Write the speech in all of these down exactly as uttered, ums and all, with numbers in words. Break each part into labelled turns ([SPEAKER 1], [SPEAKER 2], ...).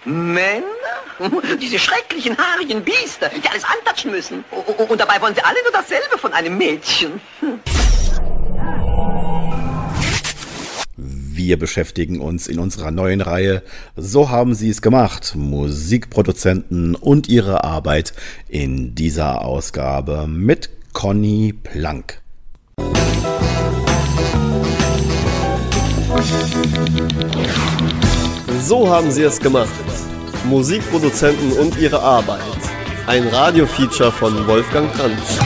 [SPEAKER 1] Männer? Diese schrecklichen, haarigen Biester, die alles antatschen müssen. Und dabei wollen sie alle nur dasselbe von einem Mädchen.
[SPEAKER 2] Wir beschäftigen uns in unserer neuen Reihe So haben sie es gemacht, Musikproduzenten und ihre Arbeit in dieser Ausgabe mit Conny Plank.
[SPEAKER 3] So haben sie es gemacht. Musikproduzenten und ihre Arbeit. Ein Radiofeature von Wolfgang Kranz.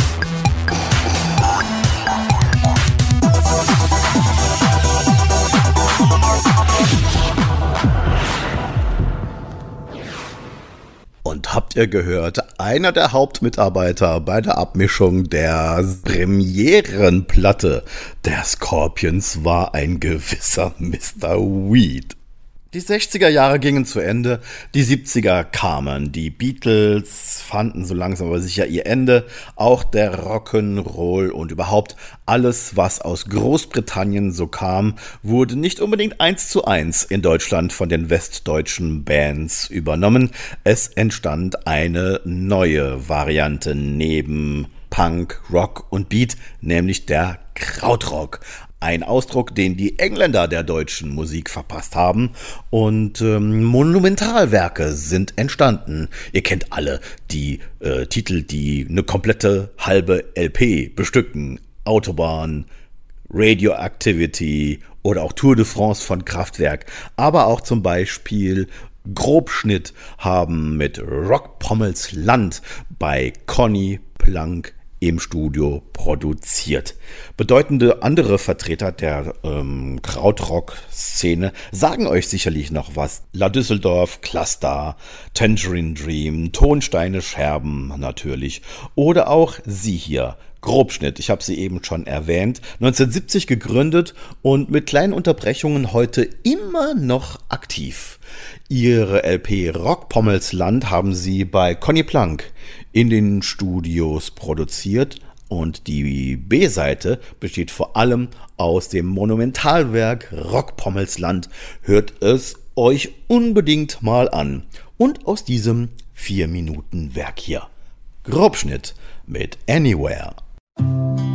[SPEAKER 2] Und habt ihr gehört, einer der Hauptmitarbeiter bei der Abmischung der Premierenplatte der Scorpions war ein gewisser Mister Weed. Die sechziger Jahre gingen zu Ende, die siebziger kamen, die Beatles fanden so langsam aber sicher ihr Ende, auch der Rock'n'Roll und überhaupt alles, was aus Großbritannien so kam, wurde nicht unbedingt eins zu eins in Deutschland von den westdeutschen Bands übernommen. Es entstand eine neue Variante neben Punk, Rock und Beat, nämlich der Krautrock. Ein Ausdruck, den die Engländer der deutschen Musik verpasst haben, und ähm, Monumentalwerke sind entstanden. Ihr kennt alle die äh, Titel, die eine komplette halbe L P bestücken. Autobahn, Radioactivity oder auch Tour de France von Kraftwerk. Aber auch zum Beispiel Grobschnitt haben mit Rock Pommels Land bei Conny Plank im Studio produziert. Bedeutende andere Vertreter der ähm, Krautrock-Szene sagen euch sicherlich noch was. La Düsseldorf, Cluster, Tangerine Dream, Tonsteine Scherben natürlich. Oder auch sie hier, Grobschnitt, ich habe sie eben schon erwähnt, neunzehnhundertsiebzig gegründet und mit kleinen Unterbrechungen heute immer noch aktiv. Ihre L P Rock Pommels Land haben sie bei Conny Plank in den Studios produziert und die B-Seite besteht vor allem aus dem Monumentalwerk Rock Pommels Land. Hört es euch unbedingt mal an. Und aus diesem vier Minuten Werk hier. Grobschnitt mit Anywhere.